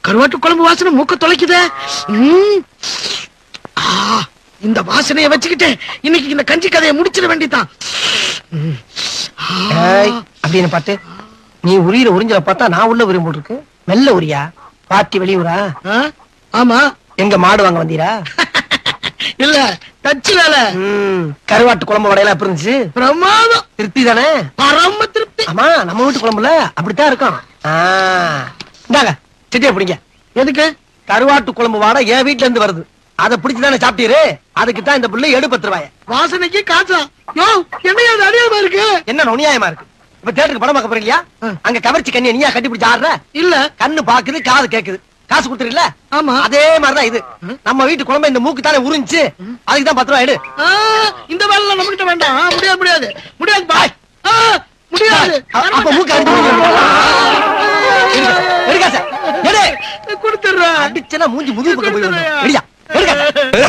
கருவாட்டு குழம்பு வாசனை மூக்க தொலைக்குதே. இந்த வாசனைய வச்சுக்கிட்டு இன்னைக்கு இந்த கஞ்சி கதையை முடிச்சிட வேண்டியதான். அப்படின்னு பார்த்து நீ உரியிற உறிஞ்சல பார்த்தா நான் உள்ள உரியும் போட்டுருக்கு. மெல்ல உரியா பாட்டி வெளியூரா? ஆமா. எங்க மாடு வாங்க வந்தீரா? இல்ல, தச்சு வேலை. கருவாட்டு குழம்பு வடையெல்லாம் எப்படி இருந்துச்சு? பிரமாதம். திருப்தி தானே? பரம திருப்தி. ஆமா, நம்ம வீட்டு குழம்புல அப்படித்தான் இருக்கும். இந்தாங்க செட்டியா பிடிங்க. எதுக்கு? கருவாட்டு குழம்பு வாடை என் வீட்டுல இருந்து வருது. அதை பிடிச்சுதானே சாப்பிட்டீரு. அதுக்கு தான் இந்த புள்ள 10 ரூபாய். வாசனைக்கு காசா? யோ, என்னையா அது அநியாயமா இருக்கு? என்ன நொனியாயமா இருக்கு? இப்ப தியேட்டருக்கு படம் பார்க்க போறீங்களா? அங்க கவர்ச்சி கண்ணியை நீயா கட்டி பிடிச்சு ஆடுற? இல்ல, கண்ணு பாக்குது, காது கேக்குது. காசு கொடுத்துருல? ஆமா. அதே மாதிரிதான் இது. நம்ம வீட்டு குழம்பு இந்த மூக்கு தானே உறிஞ்சு. அதுக்கு தான் 10 ரூபாய் எடு. இந்த வேலை நம்ம கிட்ட வேண்டாம். முடியாது முடியாது முடியாது பாய். முடியாது. அப்ப மூக்கு எடுக்காச எடு. கொடுத்துடுறேன். அடிச்சனா மூஞ்சி முதுகு பக்கம் போய்.